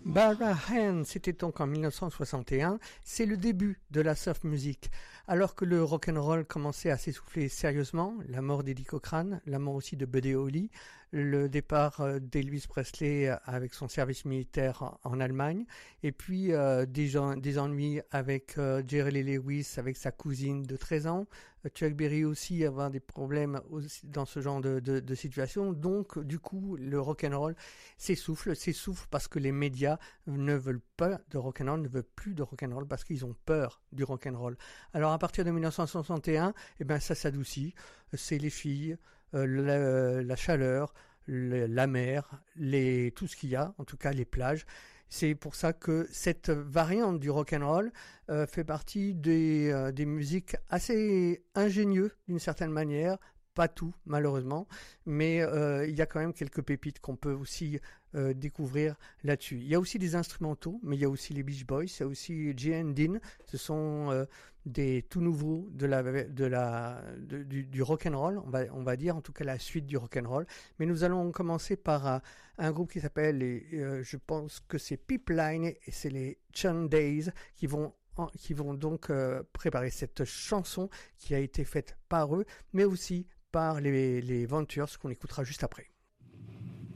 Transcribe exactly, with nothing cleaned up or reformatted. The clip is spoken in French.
Barbara, c'était donc en mille neuf cent soixante et un, c'est le début de la soft music. Alors que le rock'n'roll commençait à s'essouffler sérieusement, la mort d'Eddie Cochrane, la mort aussi de Buddy Holly, le départ d'Elvis Presley avec son service militaire en Allemagne, et puis euh, des, gens, des ennuis avec euh, Jerry Lee Lewis, avec sa cousine de treize ans, Chuck Berry aussi avoir des problèmes aussi dans ce genre de, de, de situation. Donc du coup, le rock'n'roll s'essouffle, s'essouffle parce que les médias ne veulent pas de rock'n'roll, ne veulent plus de rock'n'roll parce qu'ils ont peur du rock'n'roll. Alors à partir de mille neuf cent soixante et un, eh ben ça s'adoucit. C'est les filles, euh, la, la chaleur, le, la mer, les tout ce qu'il y a, en tout cas les plages. C'est pour ça que cette variante du rock'n'roll euh, fait partie des, euh, des musiques assez ingénieuses d'une certaine manière. Pas tout, malheureusement, mais euh, il y a quand même quelques pépites qu'on peut aussi euh, découvrir là-dessus. Il y a aussi des instrumentaux, mais il y a aussi les Beach Boys, il y a aussi Jay and Dean. Ce sont euh, des tout nouveaux de la de la de, du, du rock'n'roll, on va on va dire en tout cas la suite du rock'n'roll. Mais nous allons commencer par un, un groupe qui s'appelle, les, euh, je pense que c'est Pipeline et c'est les Chun Days qui vont qui vont donc euh, préparer cette chanson qui a été faite par eux, mais aussi par les, les Ventures qu'on écoutera juste après.